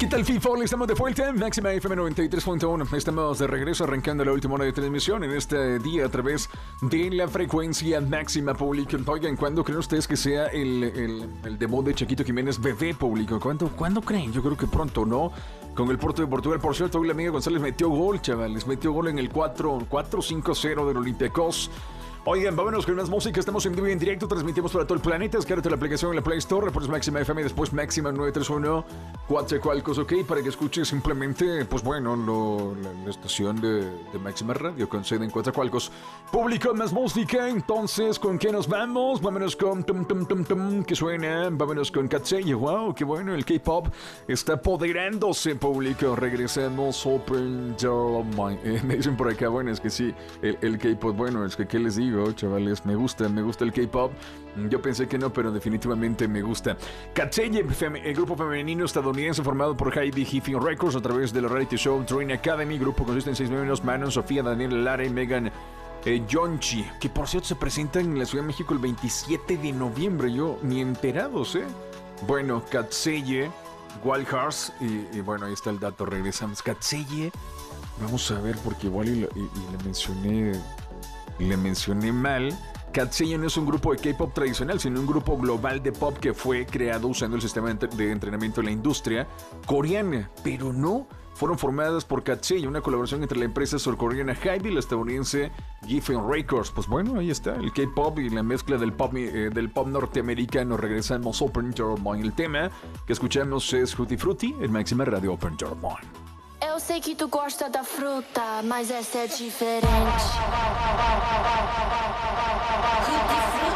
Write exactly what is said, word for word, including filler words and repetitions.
tal FIFA? Estamos de vuelta en Máxima F M noventa y tres punto uno. Estamos de regreso arrancando la última hora de transmisión en este día a través de la frecuencia máxima pública. Oigan, ¿cuándo creen ustedes que sea el, el, el debut de Chiquito Jiménez bebé público? ¿Cuándo, ¿Cuándo creen? Yo creo que pronto, ¿no? Con el Porto de Portugal. Por cierto, hoy la amiga González metió gol, chavales. Metió gol en el cuatro cinco cero del Olympiacos. Oigan, vámonos con más música. Estamos en vivo y en directo. Transmitimos para todo el planeta. Descárgate la aplicación en la Play Store. Reportes Máxima F M. Después Máxima nueve tres uno. Cuatzacoalcos, ok. Para que escuches simplemente, pues bueno, lo, la, la estación de, de Máxima Radio con sede en Coatzacoalcos. Público, más música. Entonces, ¿con qué nos vamos? Vámonos con tum tum tum tum. Que suena. Vámonos con Katseye. Wow, qué bueno. El K-pop está apoderándose, público. Regresamos. Open your mind. Eh, me dicen por acá, bueno, es que sí. El, el K-pop, bueno, es que, ¿qué les digo? Chavales, me gusta, me gusta el K-pop. Yo pensé que no, pero definitivamente me gusta. Katseye, el grupo femenino estadounidense formado por Heidi Giffin Records a través del reality show Dream Academy. El grupo consiste en seis miembros: Manon, Sofía, Daniela Lara y Megan eh, Jonchi, que por cierto se presentan en la Ciudad de México el veintisiete de noviembre. Yo ni enterados, ¿eh? Bueno, Katseye, Wild Hearts y, y bueno, ahí está el dato. Regresamos. Katseye, vamos a ver porque igual y, y, y le mencioné Le mencioné mal. Katseye no es un grupo de K-pop tradicional, sino un grupo global de pop que fue creado usando el sistema de entrenamiento de la industria coreana. Pero no, fueron formadas por Katseye, una colaboración entre la empresa surcoreana Hybe y la estadounidense Giffen Records. Pues bueno, ahí está, el K-pop y la mezcla del pop, eh, del pop norteamericano. Regresamos Open Your Mind. El tema que escuchamos es Fruity Fruity en Máxima Radio. Open Your Mind. Eu sei que tu gosta da fruta, mas essa é diferente. Frutti,